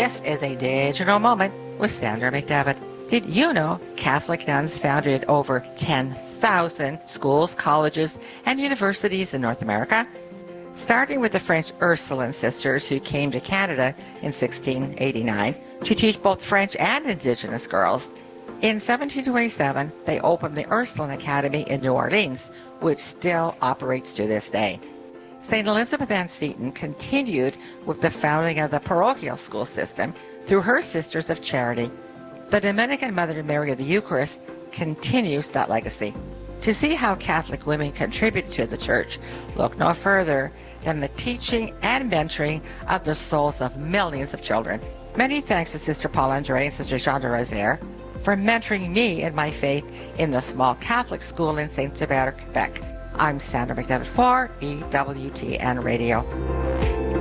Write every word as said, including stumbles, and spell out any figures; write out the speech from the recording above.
This is a digital moment with Sandra McDevitt. Did you know Catholic nuns founded over ten thousand schools, colleges, and universities in North America? Starting with the French Ursuline sisters who came to Canada in sixteen eighty-nine to teach both French and Indigenous girls. In seventeen twenty-seven, they opened the Ursuline Academy in New Orleans, which still operates to this day. Saint Elizabeth Ann Seton continued with the founding of the parochial school system through her Sisters of Charity. The Dominican Mother Mary of the Eucharist continues that legacy. To see how Catholic women contributed to the Church, look no further than the teaching and mentoring of the souls of millions of children. Many thanks to Sister Paul Andre and Sister Jean de Rosaire for mentoring me in my faith in the small Catholic school in Saint Hubert, Quebec. I'm Sandra McDevitt for E W T N Radio.